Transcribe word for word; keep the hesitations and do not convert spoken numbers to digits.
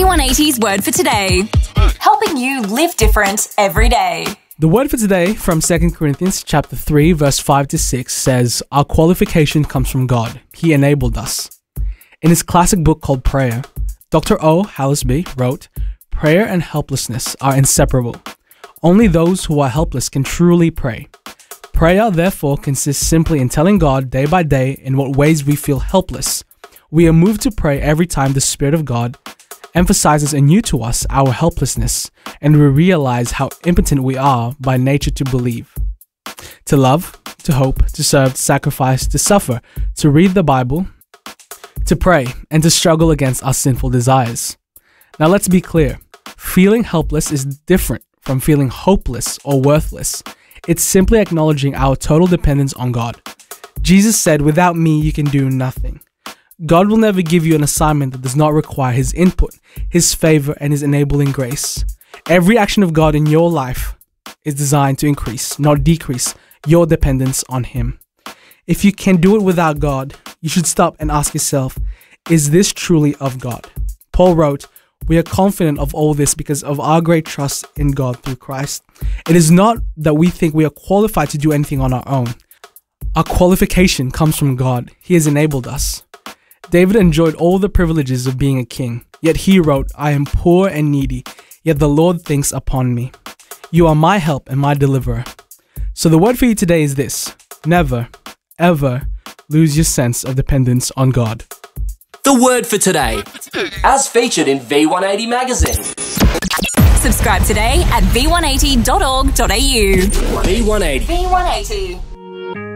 one eighty's Word for Today, helping you live different every day. The word for today from Second Corinthians chapter three, verse five to six says, "Our qualification comes from God. He enabled us." In his classic book called Prayer, Doctor O. Hallesby wrote, "Prayer and helplessness are inseparable. Only those who are helpless can truly pray. Prayer, therefore, consists simply in telling God day by day in what ways we feel helpless. We are moved to pray every time the Spirit of God emphasizes anew to us our helplessness, and we realize how impotent we are by nature to believe, to love, to hope, to serve, to sacrifice, to suffer, to read the Bible, to pray, and to struggle against our sinful desires." Now let's be clear. Feeling helpless is different from feeling hopeless or worthless. It's simply acknowledging our total dependence on God. Jesus said, "Without me, you can do nothing." God will never give you an assignment that does not require His input, His favor, and His enabling grace. Every action of God in your life is designed to increase, not decrease, your dependence on Him. If you can do it without God, you should stop and ask yourself, is this truly of God? Paul wrote, "We are confident of all this because of our great trust in God through Christ." It is not that we think we are qualified to do anything on our own. Our qualification comes from God. He has enabled us. David enjoyed all the privileges of being a king, yet he wrote, "I am poor and needy, yet the Lord thinks upon me. You are my help and my deliverer." So the word for you today is this: never, ever lose your sense of dependence on God. The word for today, as featured in V one eighty magazine. Subscribe today at v one eighty dot org dot a u. V one eighty. V one eighty.